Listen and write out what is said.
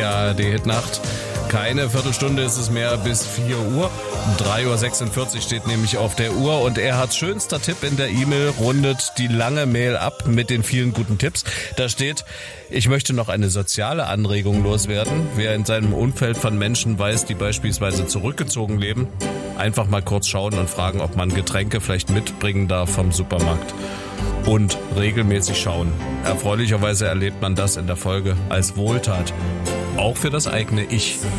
die ARD-Hitnacht. Keine Viertelstunde ist es mehr bis 4 Uhr. 3:46 Uhr steht nämlich auf der Uhr und er hat schönster Tipp in der E-Mail, rundet die lange Mail ab mit den vielen guten Tipps. Da steht: Ich möchte noch eine soziale Anregung loswerden. Wer in seinem Umfeld von Menschen weiß, die beispielsweise zurückgezogen leben, einfach mal kurz schauen und fragen, ob man Getränke vielleicht mitbringen darf vom Supermarkt. Und regelmäßig schauen. Erfreulicherweise erlebt man das in der Folge als Wohltat. Auch für das eigene Ich.